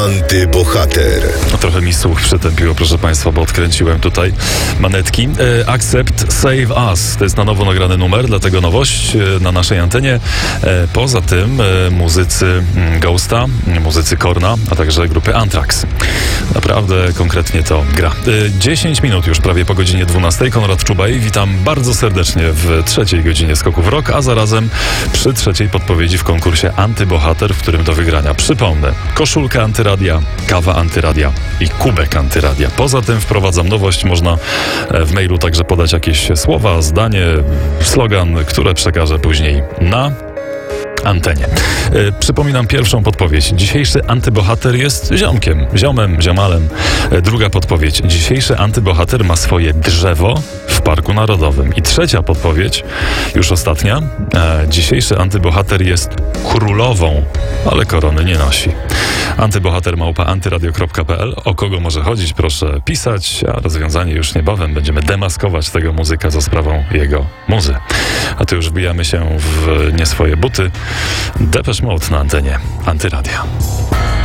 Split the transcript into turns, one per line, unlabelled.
Antybohater.
Trochę mi słuch przytępiło, proszę Państwa, bo odkręciłem tutaj manetki. Accept Save Us. To jest na nowo nagrany numer, dlatego nowość na naszej antenie. Poza tym muzycy Ghosta, muzycy Korna, a także grupy Anthrax. Naprawdę konkretnie to gra. 10 minut już prawie po godzinie 12. Konrad Czubaj. Witam bardzo serdecznie w trzeciej godzinie Skoków Rock, a zarazem przy trzeciej podpowiedzi w konkursie Antybohater, w którym do wygrania, przypomnę, koszulka Antyradia, kawa Antyradia i kubek Antyradia. Poza tym wprowadzam nowość. Można w mailu także podać jakieś słowa, zdanie, slogan, które przekażę później na antenie. Przypominam pierwszą podpowiedź. Dzisiejszy antybohater jest ziomem, ziomalem. Druga podpowiedź. Dzisiejszy antybohater ma swoje drzewo w Parku Narodowym. I trzecia podpowiedź, już ostatnia. Dzisiejszy antybohater jest królową, ale korony nie nosi. Antybohater@antyradio.pl. O kogo może chodzić? Proszę pisać, a rozwiązanie już niebawem. Będziemy demaskować tego muzyka za sprawą jego muzy. A tu już wbijamy się w nie swoje buty. Depeche Mode na antenie Antyradia.